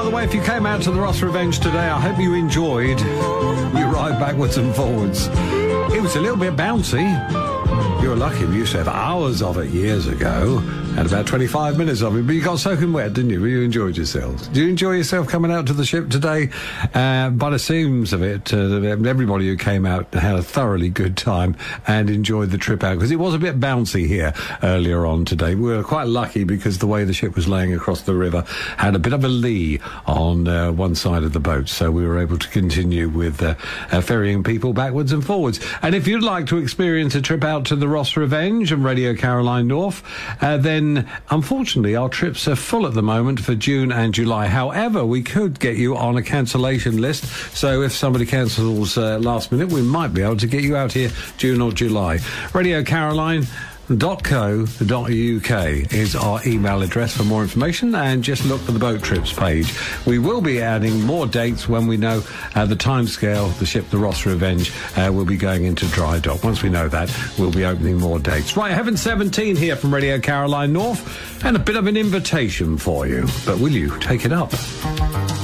the way, if you came out to the Ross Revenge today, I hope you enjoyed your ride backwards and forwards. It was a little bit bouncy. You were lucky. We used to have hours of it years ago and about 25 minutes of it. But you got soaking wet, didn't you? But you enjoyed yourselves. Did you enjoy yourself coming out to the ship today? By the seams of it, everybody who came out had a thoroughly good time and enjoyed the trip out, because it was a bit bouncy here earlier on today. We were quite lucky because the way the ship was laying across the river had a bit of a lee on one side of the boat, so we were able to continue with ferrying people backwards and forwards. And if you'd like to experience a trip out to the Ross Revenge and Radio Caroline North, then unfortunately our trips are full at the moment for June and July. However, we could get you on a cancellation list, so if somebody cancels last minute, we might be able to get you out here June or July. Radio Caroline .co.uk is our email address for more information, and just look for the boat trips page. We will be adding more dates when we know the timescale the ship, the Ross Revenge, will be going into dry dock. Once we know that, we'll be opening more dates. Right, Heaven 17 here from Radio Caroline North, and a bit of an invitation for you, but will you take it up?